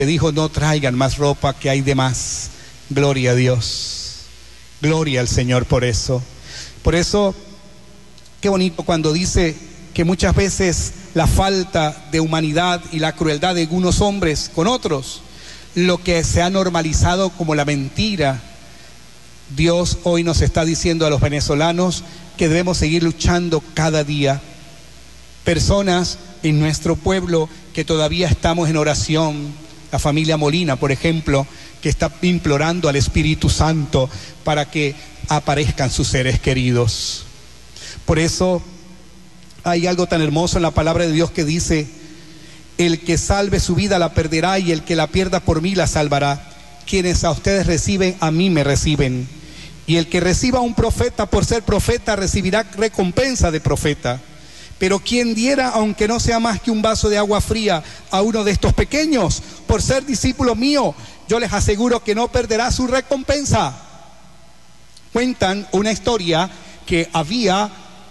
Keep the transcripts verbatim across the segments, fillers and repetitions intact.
Le dijo, no traigan más ropa, que hay de más. Gloria a Dios. Gloria al Señor por eso. Por eso, qué bonito cuando dice que muchas veces la falta de humanidad y la crueldad de algunos hombres con otros, lo que se ha normalizado como la mentira. Dios hoy nos está diciendo a los venezolanos que debemos seguir luchando cada día. Personas en nuestro pueblo que todavía estamos en oración, la familia Molina, por ejemplo, que está implorando al Espíritu Santo para que aparezcan sus seres queridos. Por eso hay algo tan hermoso en la palabra de Dios que dice: el que salve su vida la perderá, y el que la pierda por mí la salvará. Quienes a ustedes reciben, a mí me reciben. Y el que reciba a un profeta por ser profeta recibirá recompensa de profeta. Pero quien diera, aunque no sea más que un vaso de agua fría, a uno de estos pequeños, por ser discípulo mío, yo les aseguro que no perderá su recompensa. Cuentan una historia que había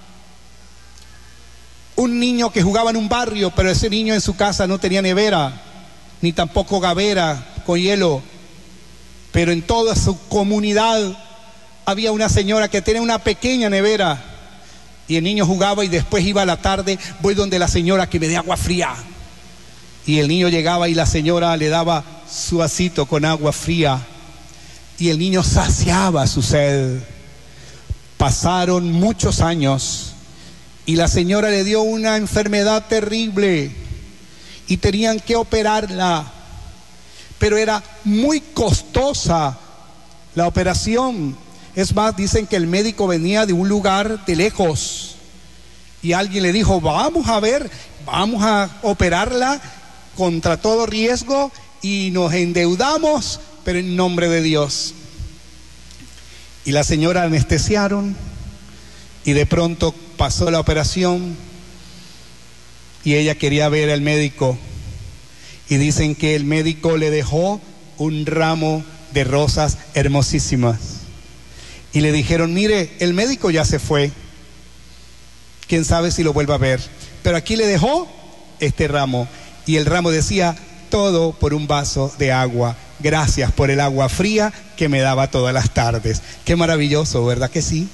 un niño que jugaba en un barrio, pero ese niño en su casa no tenía nevera, ni tampoco gavera con hielo. Pero en toda su comunidad había una señora que tenía una pequeña nevera. Y el niño jugaba y después iba a la tarde, voy donde la señora que me dé agua fría. Y el niño llegaba y la señora le daba su vasito con agua fría. Y el niño saciaba su sed. Pasaron muchos años y la señora le dio una enfermedad terrible y tenían que operarla. Pero era muy costosa la operación. Es más, dicen que el médico venía de un lugar de lejos y alguien le dijo, vamos a ver, vamos a operarla contra todo riesgo y nos endeudamos, pero en nombre de Dios. Y la señora anestesiaron y de pronto pasó la operación y ella quería ver al médico y dicen que el médico le dejó un ramo de rosas hermosísimas. Y le dijeron, mire, el médico ya se fue, quién sabe si lo vuelva a ver, pero aquí le dejó este ramo. Y el ramo decía, todo por un vaso de agua, gracias por el agua fría que me daba todas las tardes. Qué maravilloso, ¿verdad que sí?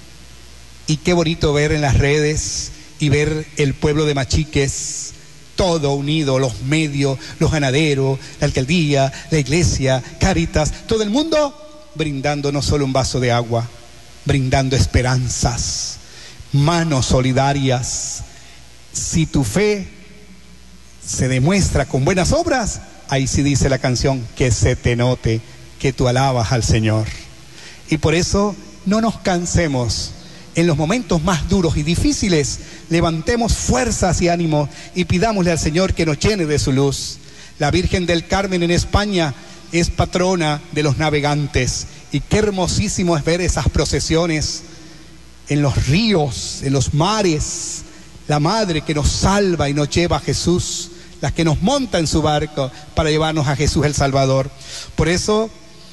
Y qué bonito ver en las redes y ver el pueblo de Machiques, todo unido, los medios, los ganaderos, la alcaldía, la iglesia, Cáritas, todo el mundo brindando no solo un vaso de agua, brindando esperanzas, manos solidarias. Si tu fe se demuestra con buenas obras, ahí sí dice la canción, que se te note que tú alabas al Señor. Y por eso no nos cansemos. En los momentos más duros y difíciles, levantemos fuerzas y ánimos y pidámosle al Señor que nos llene de su luz. La Virgen del Carmen en España es patrona de los navegantes y qué hermosísimo es ver esas procesiones en los ríos, en los mares, la Madre que nos salva y nos lleva a Jesús, la que nos monta en su barco para llevarnos a Jesús el Salvador. Por eso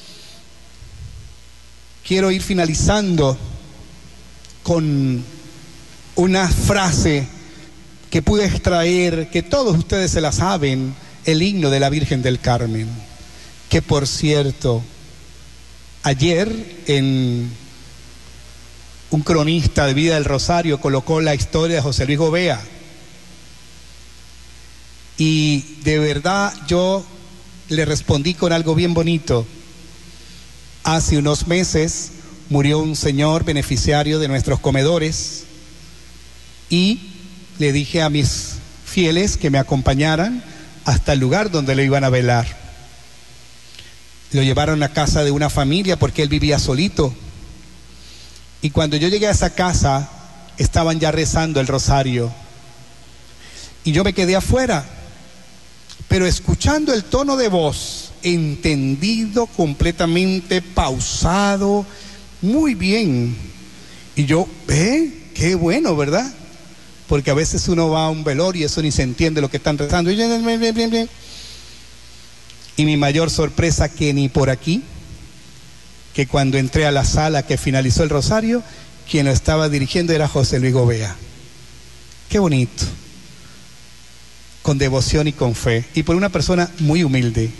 quiero ir finalizando con una frase que pude extraer, que todos ustedes se la saben, el himno de la Virgen del Carmen. Que por cierto, ayer en un cronista de Vida del Rosario colocó la historia de José Luis Gobea. Y de verdad yo le respondí con algo bien bonito. Hace unos meses murió un señor beneficiario de nuestros comedores y le dije a mis fieles que me acompañaran hasta el lugar donde lo iban a velar. Lo llevaron a casa de una familia porque él vivía solito. Y cuando yo llegué a esa casa, estaban ya rezando el rosario. Y yo me quedé afuera. Pero escuchando el tono de voz, entendido, completamente pausado, muy bien. Y yo, ¿eh? Qué bueno, ¿verdad? Porque a veces uno va a un velorio y eso ni se entiende lo que están rezando. Y yo, bien, bien, bien, bien. Y mi mayor sorpresa que ni por aquí, que cuando entré a la sala que finalizó el rosario, quien lo estaba dirigiendo era José Luis Gobea. Qué bonito. con devoción y con fe, y por una persona muy humilde.